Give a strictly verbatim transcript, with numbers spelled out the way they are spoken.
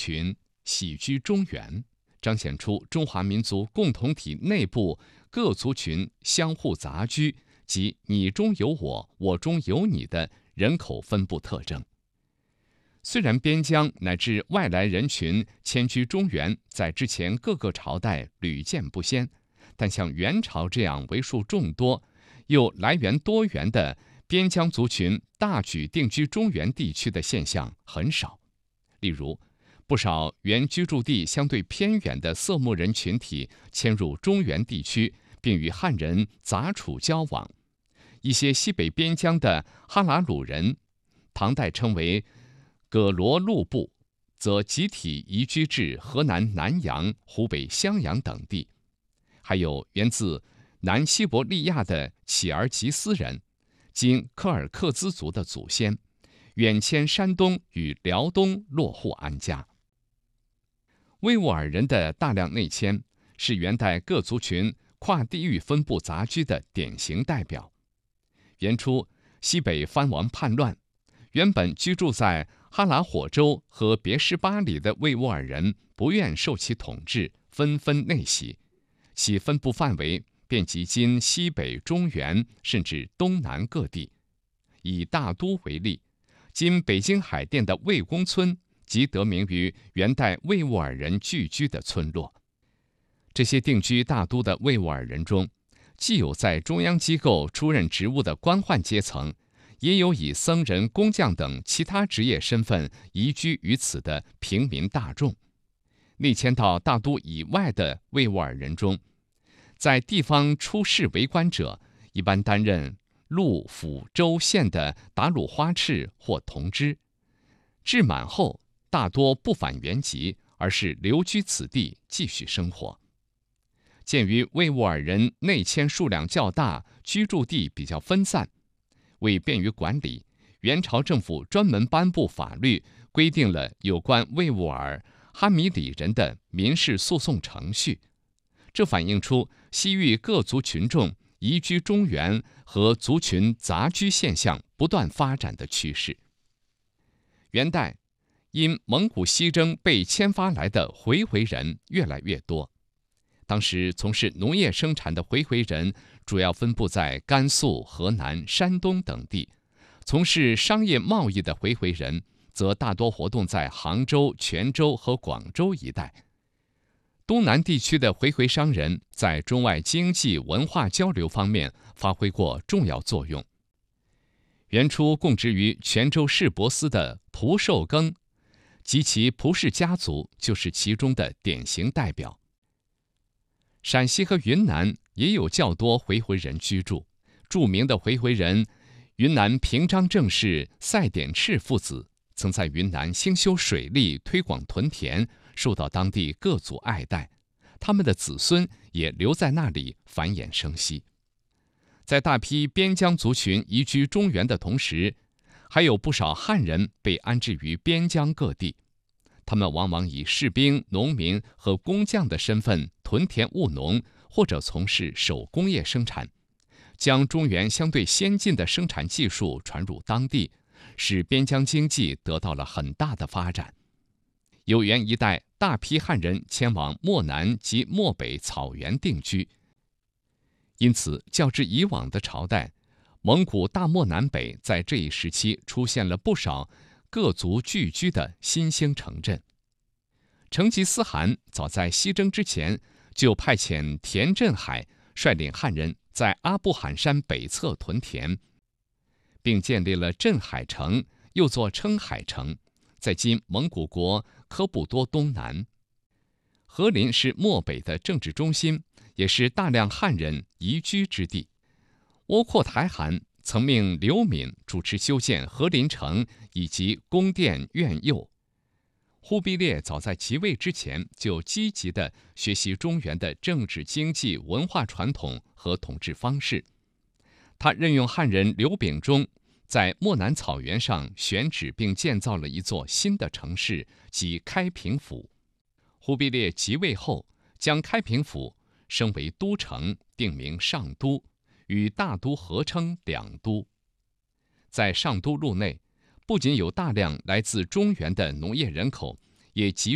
群喜居中原，彰显出中华民族共同体内部各族群相互杂居及你中有我，我中有你的人口分布特征。虽然边疆乃至外来人群迁居中原在之前各个朝代屡见不鲜，但像元朝这样为数众多又来源多元的边疆族群大举定居中原地区的现象很少。例如，不少原居住地相对偏远的色目人群体迁入中原地区，并与汉人杂处交往。一些西北边疆的哈拉鲁人，唐代称为葛罗路部，则集体移居至河南南阳、湖北襄阳等地。还有源自南西伯利亚的乞儿吉斯人，今柯尔克孜族的祖先，远迁山东与辽东落户安家。维吾尔人的大量内迁，是元代各族群跨地域分布杂居的典型代表。元初，西北藩王叛乱，原本居住在哈拉火州和别什巴里的维吾尔人不愿受其统治，纷纷内徙，其分布范围遍及今西北、中原甚至东南各地。以大都为例，今北京海淀的魏公村即得名于元代维吾尔人聚居的村落。这些定居大都的维吾尔人中，既有在中央机构出任职务的官宦阶层，也有以僧人、工匠等其他职业身份移居于此的平民大众。内迁到大都以外的维吾尔人中，在地方出仕为官者，一般担任路、府、州、县的达鲁花赤或同知，至满后大多不返原籍，而是留居此地继续生活。鉴于维吾尔人内迁数量较大，居住地比较分散，为便于管理，元朝政府专门颁布法律，规定了有关维吾尔、哈米里人的民事诉讼程序。这反映出西域各族群众移居中原和族群杂居现象不断发展的趋势。元代，因蒙古西征被迁发来的回回人越来越多。当时从事农业生产的回回人主要分布在甘肃、河南、山东等地，从事商业贸易的回回人则大多活动在杭州、泉州和广州一带。东南地区的回回商人在中外经济文化交流方面发挥过重要作用。元初供职于泉州市舶司的蒲寿庚及其蒲氏家族就是其中的典型代表。陕西和云南也有较多回回人居住，著名的回回人云南平章政事赛典赤父子曾在云南兴修水利，推广屯田，受到当地各族爱戴，他们的子孙也留在那里繁衍生息。在大批边疆族群移居中原的同时，还有不少汉人被安置于边疆各地，他们往往以士兵、农民和工匠的身份屯田务农，或者从事手工业生产，将中原相对先进的生产技术传入当地，使边疆经济得到了很大的发展。有元一带大批汉人迁往漠南及漠北草原定居，因此较之以往的朝代，蒙古大漠南北在这一时期出现了不少各族聚居的新兴城镇。成吉思汗早在西征之前就派遣田振海率领汉人在阿布罕山北侧屯田，并建立了镇海城，又作称海城，在今蒙古国科布多东南。和林是漠北的政治中心，也是大量汉人移居之地。窝阔台汗曾命刘敏主持修建和林城以及宫殿院囿。忽必烈早在即位之前就积极地学习中原的政治、经济、文化传统和统治方式。他任用汉人刘秉忠，在漠南草原上选址并建造了一座新的城市，即开平府。忽必烈即位后，将开平府升为都城，定名上都，与大都合称两都。在上都路内，不仅有大量来自中原的农业人口，也集